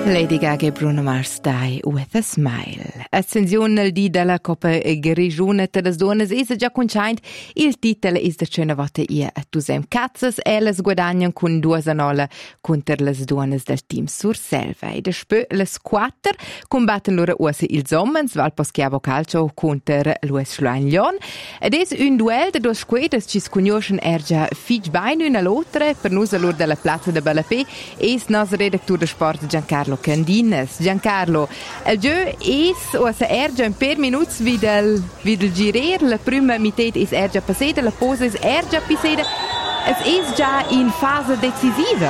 Lady Gaga e Bruno Mars Die with a Smile. Ascensione al dì della Coppa Grigione per le donne è già conciaint. Il titolo è da cena volta a Tusem Katzes e le guadagnano con 2-0 contro le donne del team Surselva. E dopo le 4 combattono loro usa il Sommens, Valposchiavo Calcio contro l'US Schluan-Lyon. Ed è un duel de due squadre che si conoscono già fich bene una all'altra. Per noi allora della Plaza de Balapé è il nostro redattore di sport Giancarlo Candines. Giancarlo, il gioco è ossa ergia in per minuti videl girer, la prima metà è ergia passata, la pausa è ergia passata. Es è già in fase decisiva.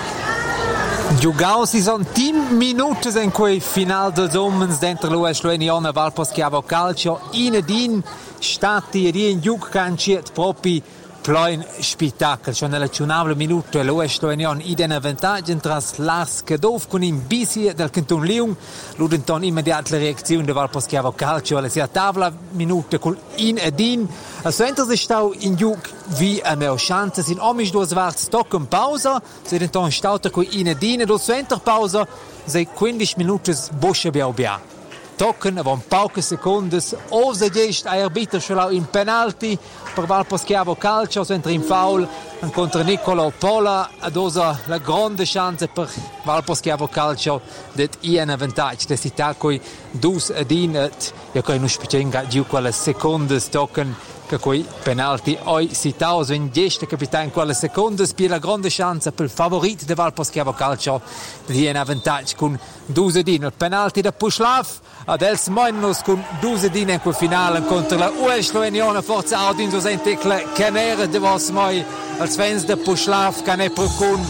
Giugau si son 10 minuti in quei final del Sommens dentro l'US Schluan-Lyon a Valposchiavo Calcio. Inedin stati in giug canciet proprio plein spettacolo. Schon nella 9 minuto l'US Schluan-Lyon in vantaggio tras Lars Kadov con in bisi del Canton Liung. L'udenton immediata reazione del Valposchiavo Calcio alla sia tavola minuto con Inedin. Al centro si stau in giug wie eine Chance sind omisch dos warts stock in pausa. Si denton stauta con Inedin dos centro pausa. Sei 15 minuti bosche biau bia. Tocken avon pauche secondes osa gest a arbitro schlau in penalti per Valposchiavo Calcio sentra in foul contro Nicolo Pola ad osa la grande chance per Valposchiavo Calcio det in vantaggio de città coi 2-1 ja coi nu spicenga giu quelle secondes tocken che coi penalti oi citaus in gesta capitan quelle secondes per la grande chance per il favorit de Valposchiavo Calcio di in vantaggio con 2-1 il penalti da Puslav ad Els Moinus con 2-1 in quel finale contro la US Schluan-Lyon forza Audin so sein tecle canere de vos moi als fans de Puslav cane procun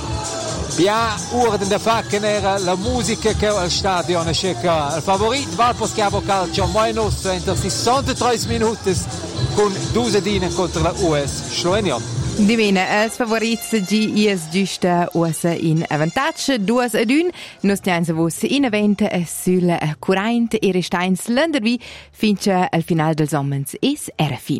bia orden da fa canera la musica che al stadio ne checa il favorit Valposchiavo Calcio Moinus entro 63 minuti con 2-1 contro la US Schluan-Lyon. Divina, els favorits gi es giusta usa in avantaggio 2-1. Nos tiens vos in event sul current e restains l'endervi finché al final del Sommens es RFI.